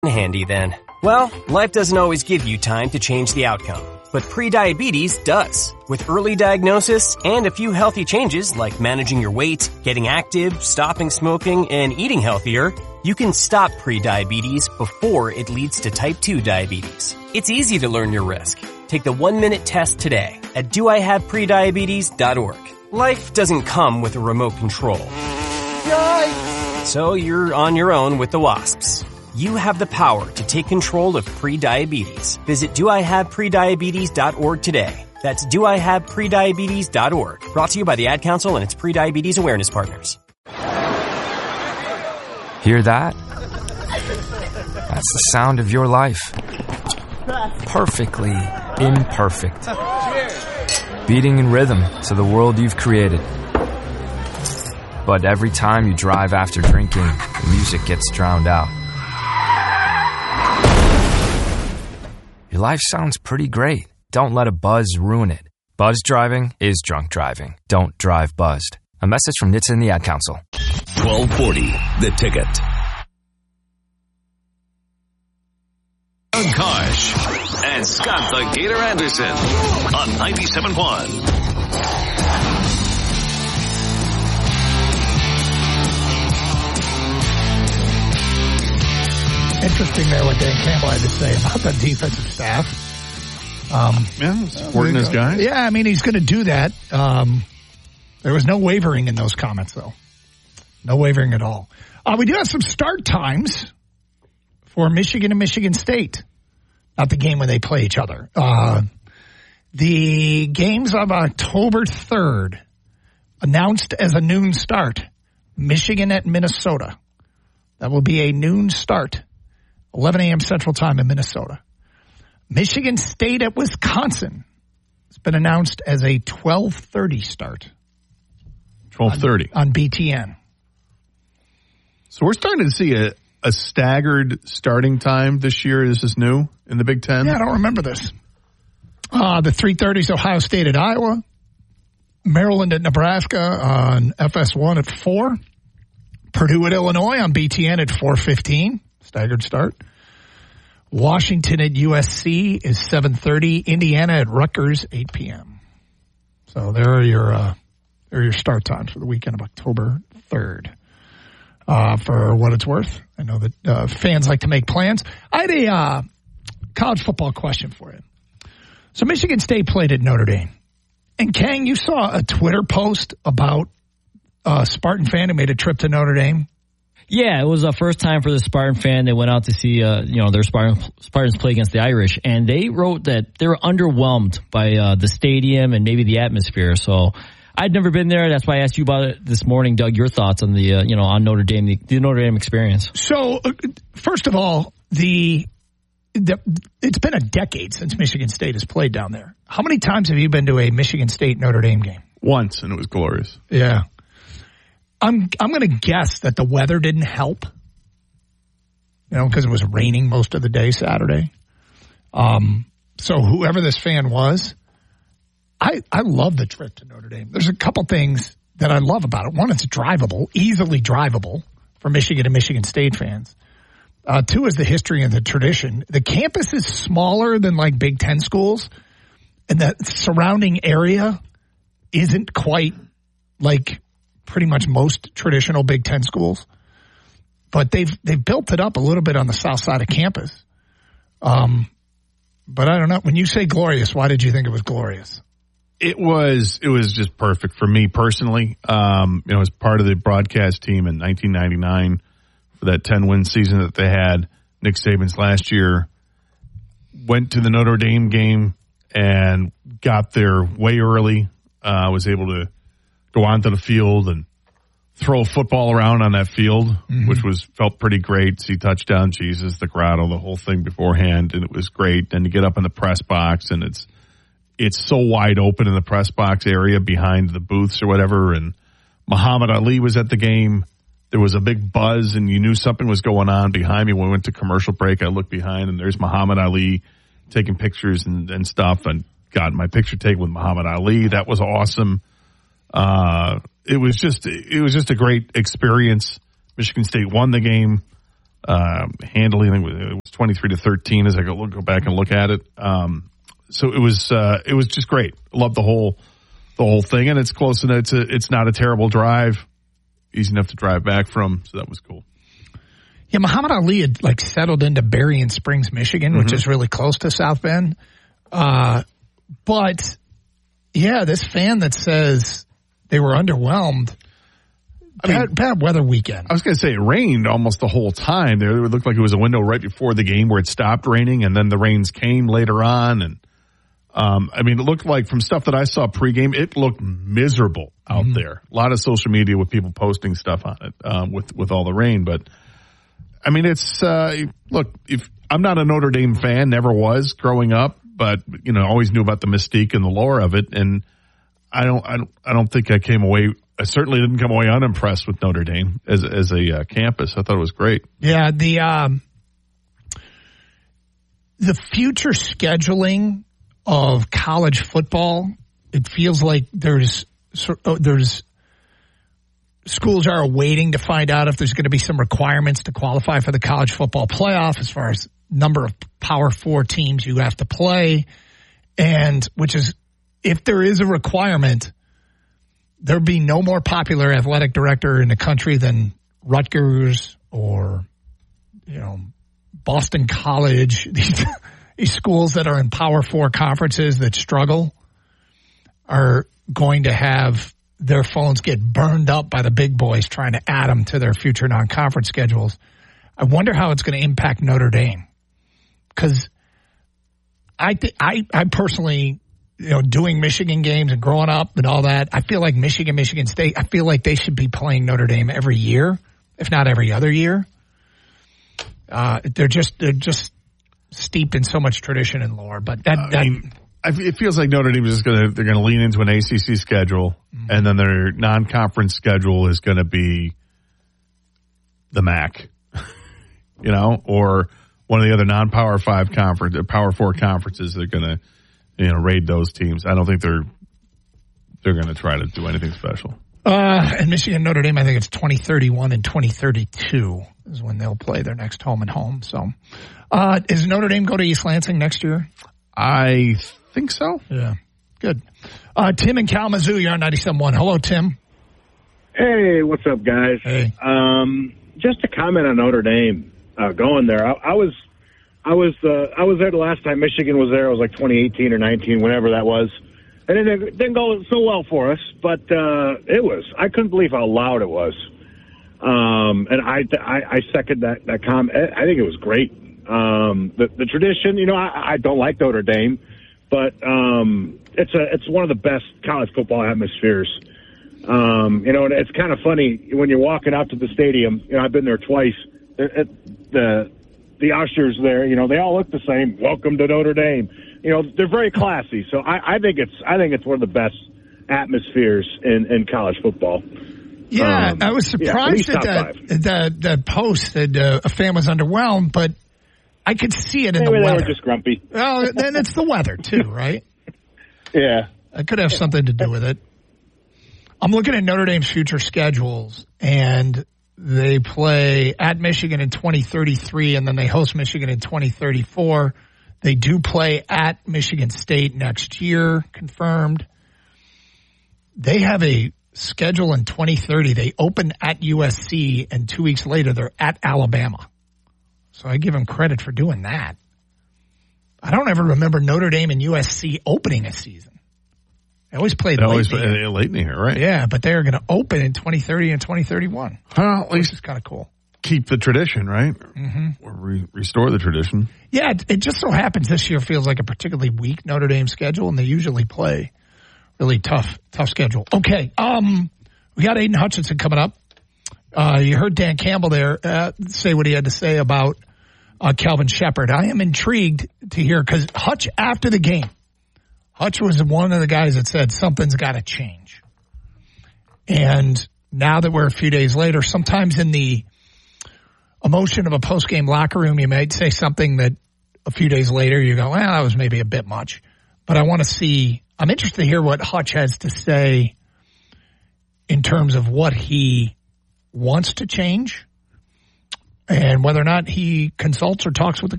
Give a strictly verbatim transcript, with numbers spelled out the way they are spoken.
handy then. Well, life doesn't always give you time to change the outcome, but prediabetes does. With early diagnosis and a few healthy changes like managing your weight, getting active, stopping smoking, and eating healthier, you can stop prediabetes before it leads to type two diabetes. It's easy to learn your risk. Take the one-minute test today at do I have prediabetes dot org. Life doesn't come with a remote control. Yikes! So you're on your own with the wasps. You have the power to take control of prediabetes. Visit do I have prediabetes dot org today. That's do I have prediabetes dot org. Brought to you by the Ad Council and its prediabetes awareness partners. Hear that? That's the sound of your life. Perfectly imperfect. Beating in rhythm to the world you've created. But every time you drive after drinking, the music gets drowned out. Your life sounds pretty great. Don't let a buzz ruin it. Buzz driving is drunk driving. Don't drive buzzed. A message from N H T S A and the Ad Council. twelve forty, The Ticket. Doug Karsh and Scott the Gator Anderson on ninety-seven point one. Interesting there what Dan Campbell had to say about the defensive staff. Um, yeah, supporting his guys. Yeah, I mean, he's going to do that. Um, there was no wavering in those comments, though. No wavering at all. Uh, we do have some start times for Michigan and Michigan State. Not the game when they play each other. Uh, the games of October third announced as a noon start. Michigan at Minnesota. That will be a noon start. eleven a.m. Central Time in Minnesota. Michigan State at Wisconsin. It's been announced as a twelve thirty start. twelve thirty. On, on B T N. So we're starting to see a, a staggered starting time this year. This is new in the Big Ten. Yeah, I don't remember this. Uh, the three thirty is Ohio State at Iowa. Maryland at Nebraska on F S one at four. Purdue at Illinois on B T N at four fifteen. Staggered start. Washington at U S C is seven thirty. Indiana at Rutgers, eight p.m. So there are your uh, there are your start times for the weekend of October third. Uh, for what it's worth, I know that uh, fans like to make plans. I had a uh, college football question for you. So Michigan State played at Notre Dame. And Kang, you saw a Twitter post about a Spartan fan who made a trip to Notre Dame. Yeah, it was the first time for the Spartan fan. They went out to see, uh, you know, their Spartan, Spartans play against the Irish, and they wrote that they were underwhelmed by uh, the stadium and maybe the atmosphere. So I'd never been there. That's why I asked you about it this morning, Doug. Your thoughts on the, uh, you know, on Notre Dame, the, the Notre Dame experience. So, uh, first of all, the, the it's been a decade since Michigan State has played down there. How many times have you been to a Michigan State Notre Dame game? Once, and it was glorious. Yeah. I'm I'm going to guess that the weather didn't help, you know, because it was raining most of the day Saturday. Um, so whoever this fan was, I I love the trip to Notre Dame. There's a couple things that I love about it. One, it's drivable, easily drivable for Michigan and Michigan State fans. Uh, two is the history and the tradition. The campus is smaller than like Big Ten schools, and the surrounding area isn't quite like pretty much most traditional Big Ten schools, but they've they've built it up a little bit on the south side of campus. Um, but I don't know. When you say glorious, why did you think it was glorious? It was it was just perfect for me personally. Um, you know, as part of the broadcast team in nineteen ninety-nine for that ten-win season that they had, Nick Saban's last year, went to the Notre Dame game and got there way early. I uh, was able to go onto the field and throw a football around on that field, mm-hmm. which was felt pretty great. See touchdown, Jesus, the grotto, the whole thing beforehand, and it was great. And to get up in the press box, and it's it's so wide open in the press box area behind the booths or whatever. And Muhammad Ali was at the game. There was a big buzz, and you knew something was going on behind me. When we went to commercial break, I looked behind, and there's Muhammad Ali taking pictures and, and stuff, and got my picture taken with Muhammad Ali. That was awesome. Uh, it was just, it was just a great experience. Michigan State won the game. um, handily. I think it was twenty-three to thirteen as I go, go back and look at it. Um, so it was uh, it was just great. Love the whole the whole thing, and it's close and it's a, it's not a terrible drive, easy enough to drive back from. So that was cool. Yeah, Muhammad Ali had like settled into Berrien Springs, Michigan, which mm-hmm. is really close to South Bend. Uh, but yeah, this fan that says they were underwhelmed. I mean, bad, bad weather weekend. I was going to say it rained almost the whole time. There, it looked like it was a window right before the game where it stopped raining, and then the rains came later on. And um, I mean, it looked like from stuff that I saw pregame, it looked miserable out mm-hmm. there. A lot of social media with people posting stuff on it um, with with all the rain, but. I mean, it's, uh, look, if I'm not a Notre Dame fan, never was growing up, but, you know, always knew about the mystique and the lore of it. And I don't, I don't, I don't think I came away, I certainly didn't come away unimpressed with Notre Dame as, as a uh, campus. I thought it was great. Yeah. The, um, the future scheduling of college football, it feels like there's, there's, schools are waiting to find out if there's going to be some requirements to qualify for the college football playoff as far as number of Power Four teams you have to play. And which is, if there is a requirement, there'd be no more popular athletic director in the country than Rutgers or, you know, Boston College, these, these schools that are in Power Four conferences that struggle are going to have their phones get burned up by the big boys trying to add them to their future non-conference schedules. I wonder how it's going to impact Notre Dame. Because I, th- I, I personally, you know, doing Michigan games and growing up and all that, I feel like Michigan, Michigan State, I feel like they should be playing Notre Dame every year, if not every other year. Uh, they're just they're just steeped in so much tradition and lore. But that, that I mean, it feels like Notre Dame is just going to, they're going to lean into an A C C schedule, mm-hmm. and then their non-conference schedule is going to be the M A C, you know, or one of the other non-Power Five conference, or Power Four conferences. They're going to, you know, raid those teams. I don't think they're, they're going to try to do anything special. Uh, and Michigan, Notre Dame, I think it's twenty thirty-one and twenty thirty-two is when they'll play their next home and home. So, uh, is Notre Dame go to East Lansing next year? I think so. Yeah. Good. Uh, Tim in Kalamazoo, you're on ninety-seven point one. Hello, Tim. Hey, what's up, guys? Hey. Um, just to comment on Notre Dame uh, going there. I, I was, I was, uh, I was there the last time Michigan was there. It was like twenty eighteen or nineteen, whenever that was. And it didn't, didn't go so well for us, but uh, it was. I couldn't believe how loud it was. Um, and I, I, I second that, that comment. I think it was great. Um, the, the tradition, you know, I, I don't like Notre Dame, but um, it's a it's one of the best college football atmospheres. Um, you know, and it's kind of funny when you're walking out to the stadium. You know, I've been there twice. It, the the ushers there, you know, they all look the same. Welcome to Notre Dame. You know, they're very classy. So I, I think it's I think it's one of the best atmospheres in, in college football. Yeah, um, I was surprised yeah, at that, that that post that uh, a fan was underwhelmed, but I could see it in Maybe the they weather. They were just grumpy. Well, then it's the weather too, right? Yeah. It could have something to do with it. I'm looking at Notre Dame's future schedules, and they play at Michigan in twenty thirty-three, and then they host Michigan in twenty thirty-four. They do play at Michigan State next year, confirmed. They have a schedule in twenty thirty. They open at U S C, and two weeks later, they're at Alabama. So I give them credit for doing that. I don't ever remember Notre Dame and U S C opening a season. They always played they late, always in the year. late in the year, right? Yeah, but they're going to open in twenty thirty and twenty thirty-one. Well, at least it's kind of cool. Keep the tradition, right? Mm-hmm. Or re- restore the tradition. Yeah, it, it just so happens this year feels like a particularly weak Notre Dame schedule, and they usually play really tough, tough schedule. Okay, um, we got Aiden Hutchinson coming up. Uh, you heard Dan Campbell there uh, say what he had to say about uh, Calvin Shepard. I am intrigued to hear, because Hutch, after the game, Hutch was one of the guys that said something's got to change. And now that we're a few days later, sometimes in the emotion of a post-game locker room, you might say something that a few days later you go, well, that was maybe a bit much. But I want to see, I'm interested to hear what Hutch has to say in terms of what he wants to change And whether or not he consults or talks with the